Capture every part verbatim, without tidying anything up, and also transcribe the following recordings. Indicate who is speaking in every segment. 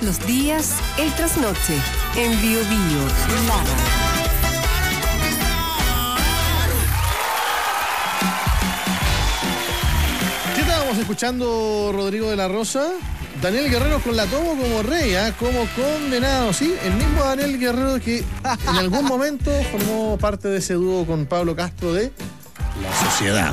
Speaker 1: los días, el trasnoche, en Bio Bio, La Radio.
Speaker 2: ¿Qué estábamos escuchando, Rodrigo de la Rosa? Daniel Guerrero con la tomo como rey, ¿eh? Como condenado, ¿sí? El mismo Daniel Guerrero que en algún momento formó parte de ese dúo con Pablo Castro de La Sociedad.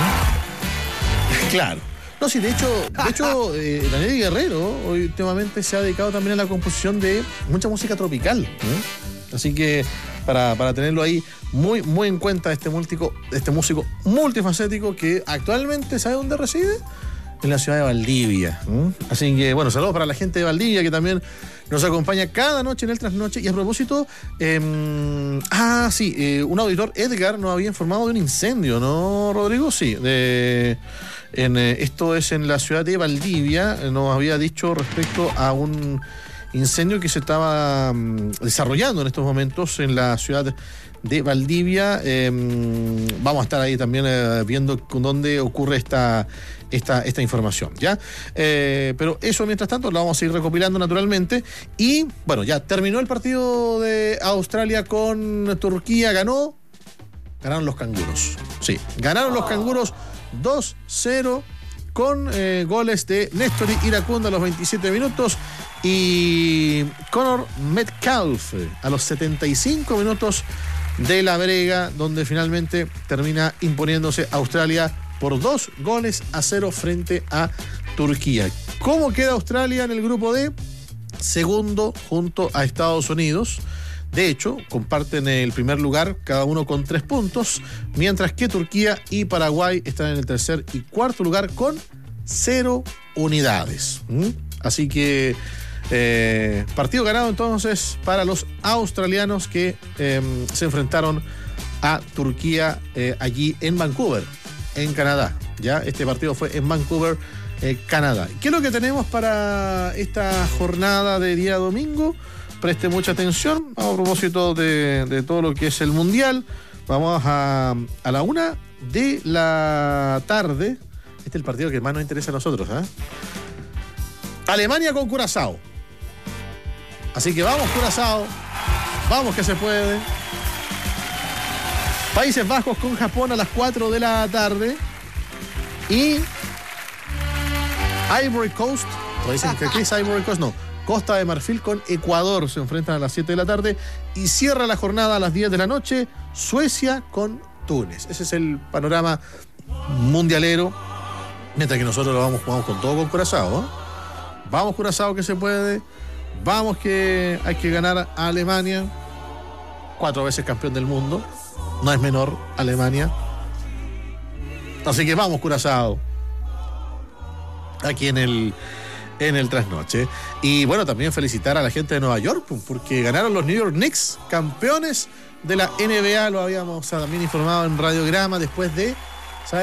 Speaker 2: ¿Eh? Claro. No, sí, de hecho, de hecho eh, Daniel Guerrero últimamente se ha dedicado también a la composición de mucha música tropical. ¿Eh? Así que para, para tenerlo ahí muy, muy en cuenta, este, múltico, este músico multifacético que actualmente, ¿sabe dónde reside? En la ciudad de Valdivia. ¿Mm? Así que, bueno, saludos para la gente de Valdivia que también nos acompaña cada noche en el trasnoche. Y a propósito, eh, ah, sí, eh, un auditor, Edgar, nos había informado de un incendio, ¿no, Rodrigo? Sí, de, en, eh, esto es en la ciudad de Valdivia. Nos había dicho respecto a un incendio que se estaba um, desarrollando en estos momentos en la ciudad de Valdivia. Eh, vamos a estar ahí también eh, viendo con dónde ocurre esta Esta, esta información, ¿ya? Eh, pero eso, mientras tanto, lo vamos a ir recopilando naturalmente. Y, bueno, ya terminó el partido de Australia con Turquía. Ganó. Ganaron los canguros. Sí, ganaron los canguros dos cero con eh, goles de Néstor Iracunda a los veintisiete minutos y Connor Metcalf a los setenta y cinco minutos de la brega, donde finalmente termina imponiéndose Australia por dos goles a cero frente a Turquía. ¿Cómo queda Australia en el grupo D? Segundo junto a Estados Unidos. De hecho, comparten el primer lugar, cada uno con tres puntos, mientras que Turquía y Paraguay están en el tercer y cuarto lugar con cero unidades. ¿Mm? Así que eh, partido ganado entonces para los australianos que eh, se enfrentaron a Turquía eh, allí en Vancouver, en Canadá. Ya este partido fue en Vancouver, eh, Canadá. ¿Qué es lo que tenemos para esta jornada de día domingo? Preste mucha atención a propósito de, de todo lo que es el Mundial. Vamos a, a la una de la tarde. Este es el partido que más nos interesa a nosotros, ¿eh? Alemania con Curazao. Así que vamos, Curazao. Vamos que se puede. Países Bajos con Japón a las cuatro de la tarde. Y Ivory Coast, o dicen que aquí es Ivory Coast, no. Costa de Marfil con Ecuador se enfrentan a las siete de la tarde. Y cierra la jornada a las diez de la noche, Suecia con Túnez. Ese es el panorama mundialero. Mientras que nosotros lo vamos, jugamos con todo con Curazao, ¿eh? Vamos, Curazao, que se puede. Vamos, que hay que ganar a Alemania. Cuatro veces campeón del mundo. No es menor Alemania. Así que vamos, Curazao. Aquí en el, en el trasnoche. Y bueno, también felicitar a la gente de Nueva York, porque ganaron los New York Knicks, campeones de la N B A. Lo habíamos también informado en Radiograma después de